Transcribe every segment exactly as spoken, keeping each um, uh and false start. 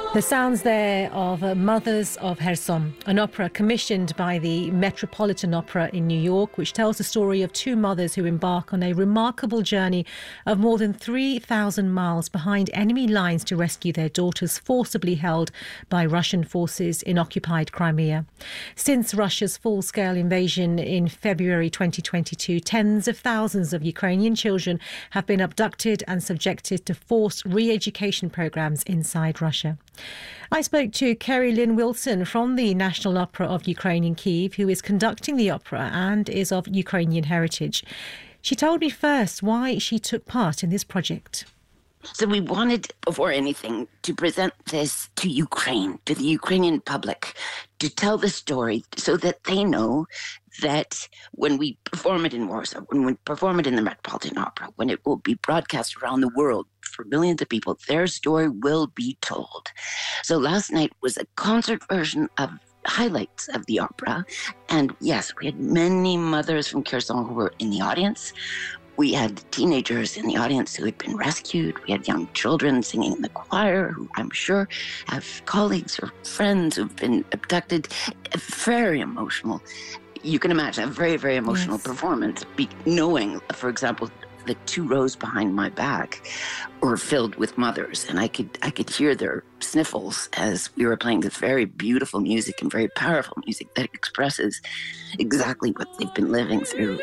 The sounds there of uh, Mothers of Kherson, an opera commissioned by the Metropolitan Opera in New York, which tells the story of two mothers who embark on a remarkable journey of more than three thousand miles behind enemy lines to rescue their daughters forcibly held by Russian forces in occupied Crimea. Since Russia's full-scale invasion in February twenty twenty-two, tens of thousands of Ukrainian children have been abducted and subjected to forced re-education programs inside Russia. I spoke to Kerry Lynn Wilson from the National Opera of Ukraine in Kyiv, who is conducting the opera and is of Ukrainian heritage. She told me first why she took part in this project. So we wanted, before anything, to present this to Ukraine, to the Ukrainian public, to tell the story so that they know that when we perform it in Warsaw, when we perform it in the Metropolitan Opera, when it will be broadcast around the world for millions of people, their story will be told. So last night was a concert version of highlights of the opera. And yes, we had many mothers from Kherson who were in the audience. We had teenagers in the audience who had been rescued. We had young children singing in the choir, who I'm sure have colleagues or friends who've been abducted. Very emotional. You can imagine a very, very emotional yes. performance, be, knowing, for example, the two rows behind my back were filled with mothers, and I could I could hear their sniffles as we were playing this very beautiful music and very powerful music that expresses exactly what they've been living through.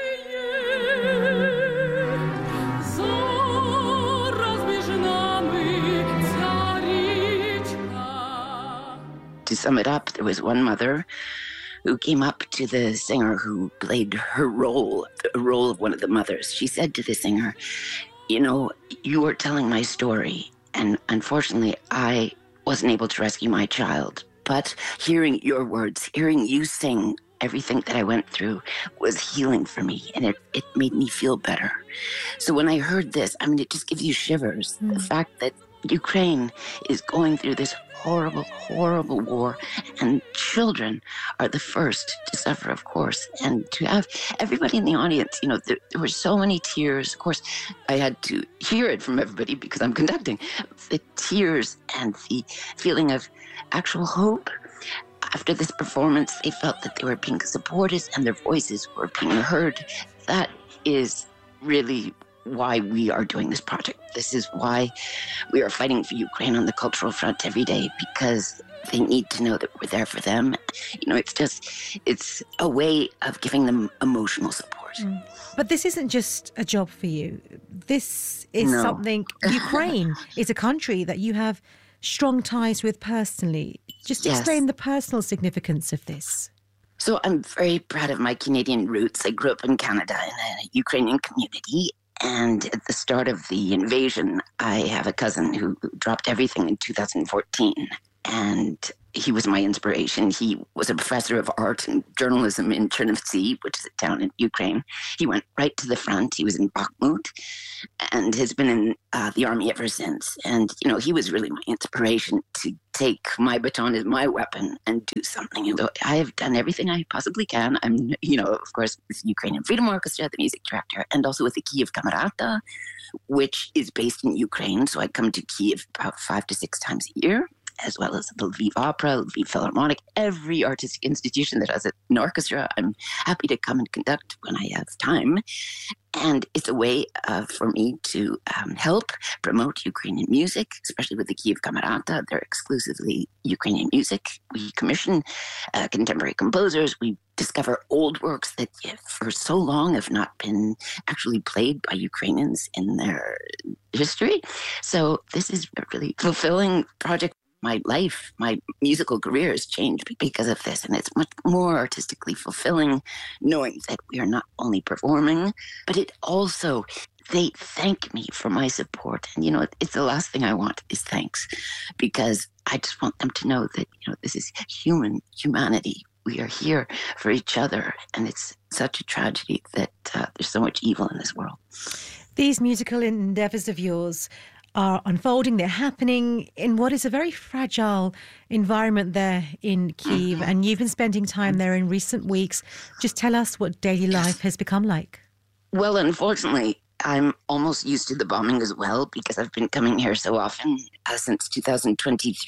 To sum it up, there was one mother who came up to the singer who played her role, the role of one of the mothers. She said to the singer, you know, you were telling my story, and unfortunately, I wasn't able to rescue my child. But hearing your words, hearing you sing everything that I went through was healing for me, and it, it made me feel better. So when I heard this, I mean, it just gives you shivers. Mm. The fact that Ukraine is going through this horrible, horrible war, and children are the first to suffer, of course. And to have everybody in the audience, you know, there, there were so many tears. Of course, I had to hear it from everybody because I'm conducting. The tears and the feeling of actual hope. After this performance, they felt that they were being supported and their voices were being heard. That is really why we are doing this project. This is why we are fighting for Ukraine on the cultural front every day, because they need to know that we're there for them. You know, it's just, it's a way of giving them emotional support. Mm. But this isn't just a job for you. This is no. something, Ukraine is a country that you have strong ties with personally. Just yes. explain the personal significance of this. So I'm very proud of my Canadian roots. I grew up in Canada in a Ukrainian community. And at the start of the invasion, I have a cousin who dropped everything in two thousand fourteen. And he was my inspiration. He was a professor of art and journalism in Chernivtsi, which is a town in Ukraine. He went right to the front. He was in Bakhmut and has been in uh, the army ever since. And, you know, he was really my inspiration to take my baton as my weapon and do something. And so I have done everything I possibly can. I'm, you know, of course, with Ukrainian Freedom Orchestra, the music director, and also with the Kyiv Kamerata, which is based in Ukraine. So I come to Kyiv about five to six times a year, as well as the Lviv Opera, Lviv Philharmonic, every artistic institution that has an orchestra. I'm happy to come and conduct when I have time. And it's a way uh, for me to um, help promote Ukrainian music, especially with the Kyiv Kamerata. They're exclusively Ukrainian music. We commission uh, contemporary composers. We discover old works that yeah, for so long have not been actually played by Ukrainians in their history. So this is a really fulfilling project. My life, my musical career has changed because of this, and it's much more artistically fulfilling knowing that we are not only performing, but it also, they thank me for my support. And, you know, it's the last thing I want is thanks, because I just want them to know that, you know, this is human, humanity. We are here for each other, and it's such a tragedy that uh, there's so much evil in this world. These musical endeavours of yours are unfolding, they're happening in what is a very fragile environment there in Kyiv, mm-hmm. and you've been spending time there in recent weeks. Just tell us what daily life yes. has become like. Well, unfortunately, I'm almost used to the bombing as well, because I've been coming here so often uh, since two thousand twenty-three.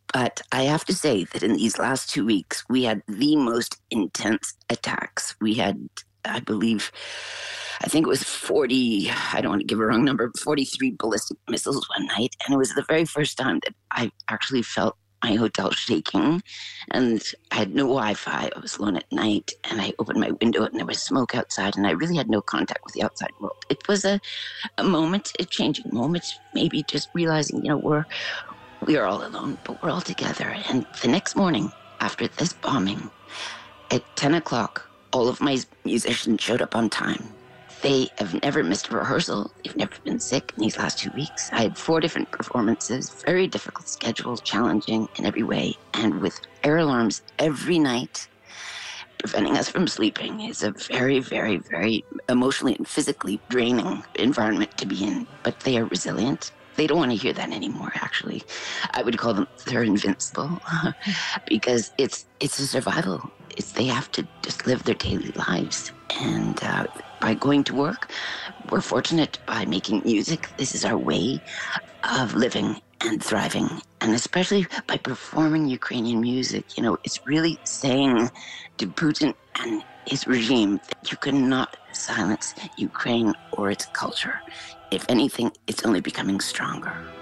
But I have to say that in these last two weeks, we had the most intense attacks. We had, I believe, I think it was forty, I don't want to give a wrong number, forty-three ballistic missiles one night. And it was the very first time that I actually felt my hotel shaking, and I had no Wi-Fi. I was alone at night, and I opened my window and there was smoke outside, and I really had no contact with the outside world. It was a, a moment, a changing moment, maybe just realizing, you know, we're we are all alone, but we're all together. And the next morning, after this bombing, at ten o'clock, all of my musicians showed up on time. They have never missed a rehearsal. They've never been sick in these last two weeks. I had four different performances, very difficult schedules, challenging in every way. And with air alarms every night, preventing us from sleeping is a very, very, very emotionally and physically draining environment to be in. But they are resilient. They don't want to hear that anymore, actually. I would call them, they're invincible because it's it's a survival. It's, they have to just live their daily lives. And uh, by going to work, we're fortunate by making music. This is our way of living and thriving. And especially by performing Ukrainian music, you know, it's really saying to Putin and his regime that you cannot silence Ukraine or its culture. If anything, it's only becoming stronger.